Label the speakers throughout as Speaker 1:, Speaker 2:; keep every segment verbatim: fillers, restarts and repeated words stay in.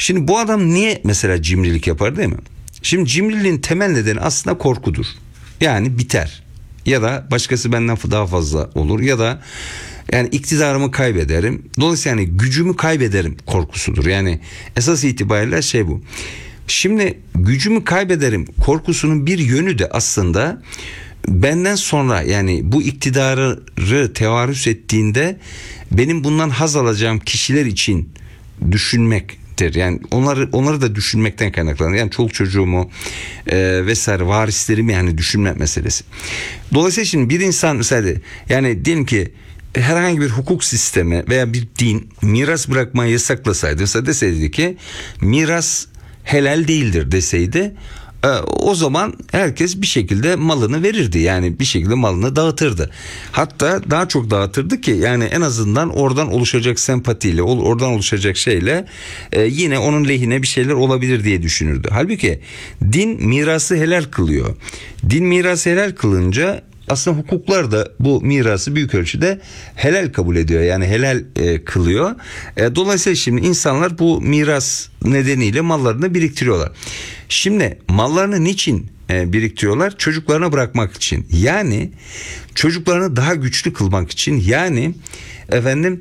Speaker 1: Şimdi bu adam niye mesela cimrilik yapar, değil mi? Şimdi cimriliğin temel nedeni aslında korkudur. Yani biter. Ya da başkası benden daha fazla olur. Ya da yani iktidarımı kaybederim. Dolayısıyla yani gücümü kaybederim korkusudur. Yani esas itibariyle şey bu. Şimdi gücümü kaybederim korkusunun bir yönü de aslında benden sonra, yani bu iktidarı tevarüs ettiğinde benim bundan haz alacağım kişiler için düşünmektir. Yani onları onları da düşünmekten kaynaklanır. Yani çoluk çocuğumu e, vesaire varislerimi yani düşünmek meselesi. Dolayısıyla şimdi bir insan mesela yani diyelim ki herhangi bir hukuk sistemi veya bir din miras bırakmayı yasaklasaydı, mesela deseydi ki miras helal değildir deseydi, o zaman herkes bir şekilde malını verirdi. Yani bir şekilde malını dağıtırdı. Hatta daha çok dağıtırdı ki yani en azından oradan oluşacak sempatiyle, oradan oluşacak şeyle yine onun lehine bir şeyler olabilir diye düşünürdü. Halbuki din mirası helal kılıyor. Din mirası helal kılınca aslında hukuklar da bu mirası büyük ölçüde helal kabul ediyor. Yani helal e, kılıyor. E, dolayısıyla şimdi insanlar bu miras nedeniyle mallarını biriktiriyorlar. Şimdi mallarını niçin e, biriktiriyorlar? Çocuklarına bırakmak için. Yani çocuklarını daha güçlü kılmak için. Yani efendim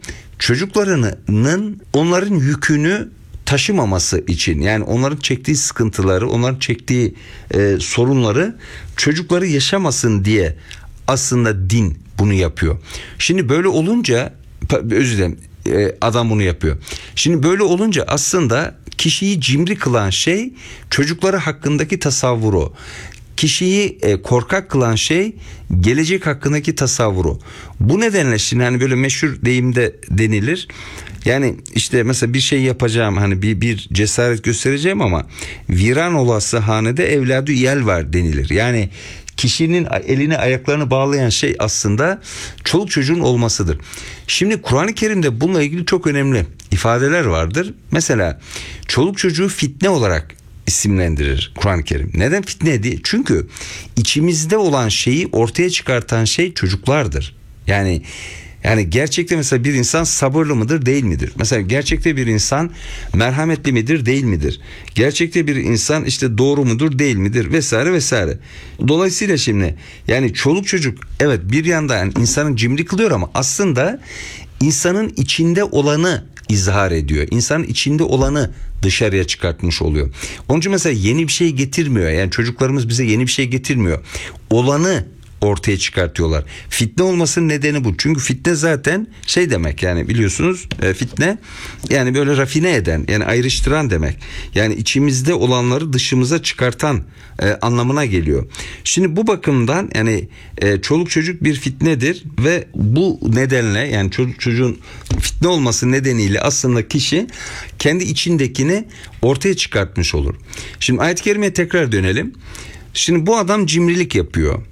Speaker 1: çocuklarının onların yükünü taşımaması için, yani onların çektiği sıkıntıları, onların çektiği e, sorunları çocukları yaşamasın diye aslında din bunu yapıyor. Şimdi böyle olunca, özür dilerim, e, adam bunu yapıyor. Şimdi böyle olunca aslında kişiyi cimri kılan şey çocukları hakkındaki tasavvuru. Kişiyi e, korkak kılan şey gelecek hakkındaki tasavvuru. Bu nedenle şimdi hani böyle meşhur deyimde denilir. Yani işte mesela bir şey yapacağım, hani bir bir cesaret göstereceğim ama viran olası hanede evladı iyal var denilir. Yani kişinin elini ayaklarını bağlayan şey aslında çoluk çocuğun olmasıdır. Şimdi Kur'an-ı Kerim'de bununla ilgili çok önemli ifadeler vardır. Mesela çoluk çocuğu fitne olarak isimlendirir Kur'an-ı Kerim. Neden fitne diye? Çünkü içimizde olan şeyi ortaya çıkartan şey çocuklardır. Yani yani gerçekte mesela bir insan sabırlı mıdır, değil midir? Mesela gerçekte bir insan merhametli midir, değil midir? Gerçekte bir insan işte doğru mudur, değil midir? Vesaire vesaire. Dolayısıyla şimdi yani çoluk çocuk evet bir yanda yani insanın cimri kılıyor ama aslında insanın içinde olanı izhar ediyor. İnsanın içinde olanı dışarıya çıkartmış oluyor. Onun için mesela yeni bir şey getirmiyor. Yani çocuklarımız bize yeni bir şey getirmiyor. Olanı ortaya çıkartıyorlar. Fitne olmasının nedeni bu. Çünkü fitne zaten şey demek, yani biliyorsunuz e, fitne yani böyle rafine eden, yani ayrıştıran demek. Yani içimizde olanları dışımıza çıkartan e, anlamına geliyor. Şimdi bu bakımdan yani e, çoluk çocuk bir fitnedir ve bu nedenle yani çocuk çocuğun fitne olması nedeniyle aslında kişi kendi içindekini ortaya çıkartmış olur. Şimdi ayet-i kerimeye tekrar dönelim. Şimdi bu adam cimrilik yapıyor.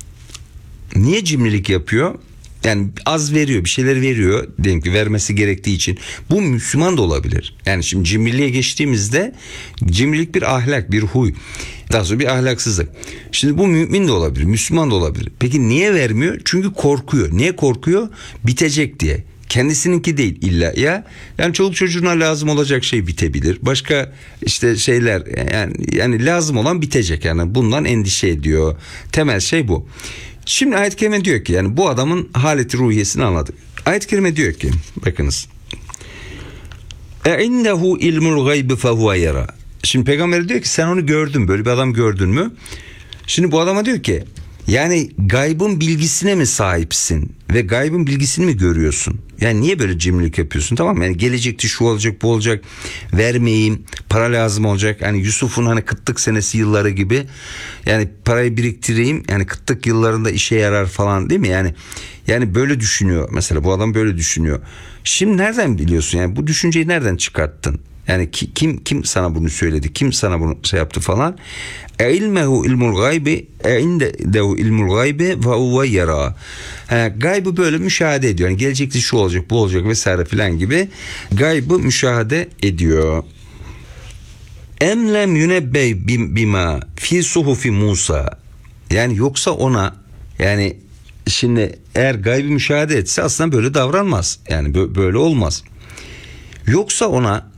Speaker 1: Niye cimrilik yapıyor? Yani az veriyor, bir şeyler veriyor diyelim ki vermesi gerektiği için. Bu Müslüman da olabilir. Yani şimdi cimriliğe geçtiğimizde cimrilik bir ahlak, bir huy. Daha sonra bir ahlaksızlık. Şimdi bu mümin de olabilir, Müslüman da olabilir. Peki niye vermiyor? Çünkü korkuyor. Niye korkuyor? Bitecek diye. Kendisininki değil illa ya. Yani çoluk çocuğuna lazım olacak şey bitebilir. Başka işte şeyler yani yani lazım olan bitecek. Yani bundan endişe ediyor. Temel şey bu. Şimdi ayet-i kerime diyor ki yani bu adamın haleti ruhiyesini anladık. Ayet-i kerime diyor ki bakınız. E innehu ilmul gaybi fehuve yara. Şimdi peygamber diyor ki sen onu gördün, böyle bir adam gördün mü? Şimdi bu adama diyor ki yani gaybın bilgisine mi sahipsin ve gaybın bilgisini mi görüyorsun? Yani niye böyle cimrilik yapıyorsun? Tamam mı? Yani gelecekte şu olacak, bu olacak, vermeyeyim, para lazım olacak. Hani Yusuf'un hani kıtlık senesi yılları gibi. Yani parayı biriktireyim, yani kıtlık yıllarında işe yarar falan, değil mi? Yani yani böyle düşünüyor mesela, bu adam böyle düşünüyor. Şimdi nereden biliyorsun? Yani bu düşünceyi nereden çıkarttın? Yani ki, kim kim sana bunu söyledi? Kim sana bunu şey yaptı falan? E ilmehu ilmul gaybi e indehu ilmul gaybi ve huve yara. Gaybı böyle müşahede ediyor. Yani gelecekte şu olacak, bu olacak vesaire filan gibi gaybı müşahede ediyor. Em lem yunebbey bima fi suhufi Musa. Yani yoksa ona, yani şimdi eğer gaybı müşahede etse aslında böyle davranmaz. Yani böyle olmaz. Yoksa ona